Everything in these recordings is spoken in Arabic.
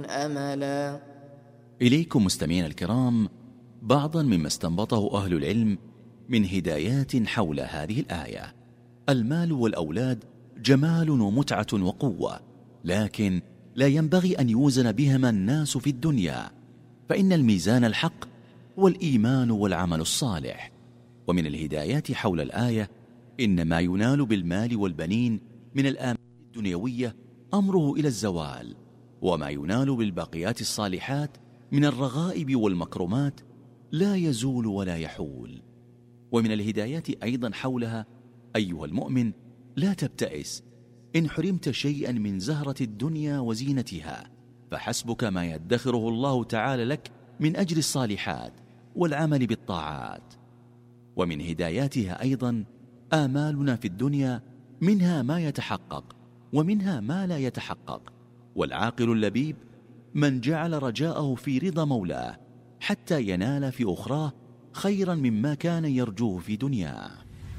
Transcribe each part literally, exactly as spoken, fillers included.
أملا. إليكم مستمعين الكرام بعضا مما استنبطه أهل العلم من هدايات حول هذه الآية. المال والأولاد جمال ومتعة وقوة، لكن لا ينبغي أن يوزن بهما الناس في الدنيا، فإن الميزان الحق والإيمان والعمل الصالح. ومن الهدايات حول الآية إن ما ينال بالمال والبنين من الآمال الدنيوية أمره إلى الزوال، وما ينال بالباقيات الصالحات من الرغائب والمكرمات لا يزول ولا يحول. ومن الهدايات أيضا حولها أيها المؤمن لا تبتئس إن حرمت شيئا من زهرة الدنيا وزينتها، فحسبك ما يدخره الله تعالى لك من أجر الصالحات والعمل بالطاعات. ومن هداياتها أيضا آمالنا في الدنيا منها ما يتحقق ومنها ما لا يتحقق، والعاقل اللبيب من جعل رجاءه في رضا مولاه حتى ينال في أخراه خيرا مما كان يرجوه في دنياه.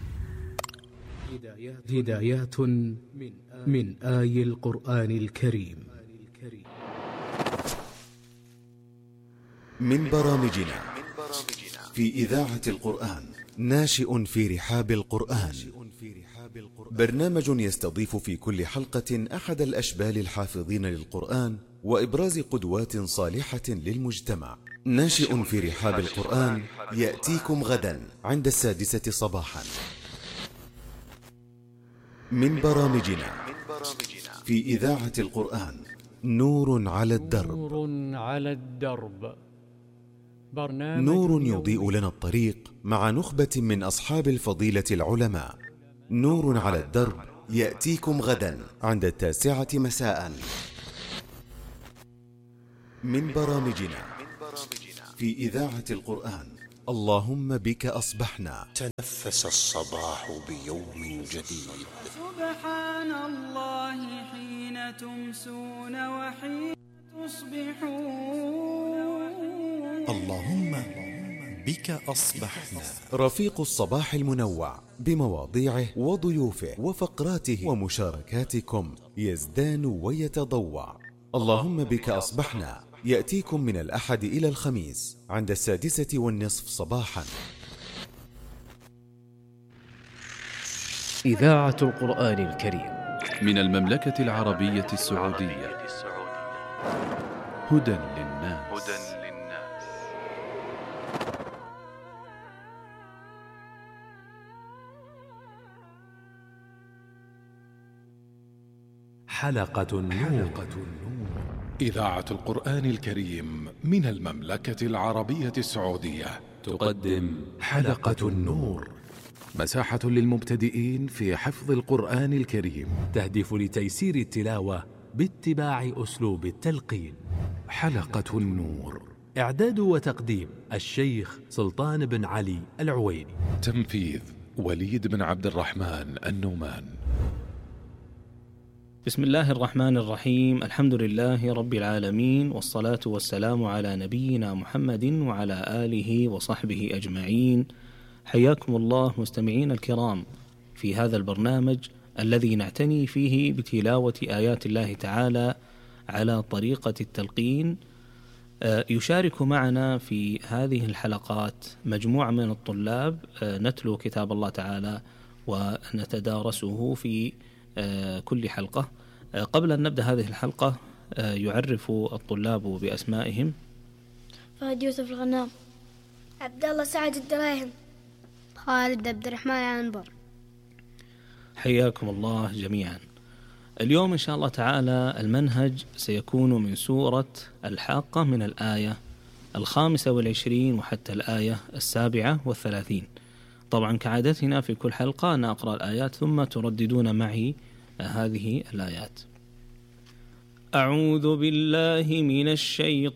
هدايات من آي القرآن الكريم. من برامجنا في إذاعة القرآن ناشئ في رحاب القرآن، برنامج يستضيف في كل حلقة أحد الأشبال الحافظين للقرآن وإبراز قدوات صالحة للمجتمع. ناشئ في رحاب القرآن يأتيكم غدا عند السادسة صباحا. من برامجنا في إذاعة القرآن نور على الدرب. نور على الدرب، برنامج نور يضيء لنا الطريق مع نخبة من أصحاب الفضيلة العلماء. نور على الدرب يأتيكم غدا عند التاسعة مساء. من برامجنا في إذاعة القرآن اللهم بك أصبحنا. تنفس الصباح بيوم جديد. سبحان الله حين تمسون وحين تصبحون. اللهم بك أصبحنا. رفيق الصباح المنوع بمواضيعه وضيوفه وفقراته ومشاركاتكم يزدان ويتضوع. اللهم بك أصبحنا يأتيكم من الأحد إلى الخميس عند السادسة والنصف صباحا. إذاعة القرآن الكريم من المملكة العربية السعودية. هدى للناس. حلقة النور. إذاعة القرآن الكريم من المملكة العربية السعودية تقدم حلقة النور، مساحة للمبتدئين في حفظ القرآن الكريم، تهدف لتيسير التلاوة باتباع أسلوب التلقين. حلقة النور، إعداد وتقديم الشيخ سلطان بن علي العويني، تنفيذ وليد بن عبد الرحمن النومان. بسم الله الرحمن الرحيم، الحمد لله رب العالمين، والصلاة والسلام على نبينا محمد وعلى آله وصحبه أجمعين. حياكم الله مستمعين الكرام في هذا البرنامج الذي نعتني فيه بتلاوة آيات الله تعالى على طريقة التلقين. يشارك معنا في هذه الحلقات مجموعة من الطلاب نتلو كتاب الله تعالى ونتدارسه في كل حلقة. قبل أن نبدأ هذه الحلقة يعرف الطلاب بأسمائهم. فهد يوسف الغنام، عبد الله سعد الدراهم، خالد عبد الرحمن عنبر. حياكم الله جميعا. اليوم إن شاء الله تعالى المنهج سيكون من سورة الحاقة من الآية الخامسة والعشرين وحتى الآية السابعة والثلاثين. طبعا كعادتنا في كل حلقة أنا أقرأ الآيات ثم ترددون معي هذه الآيات. أعوذ بالله من الشيطان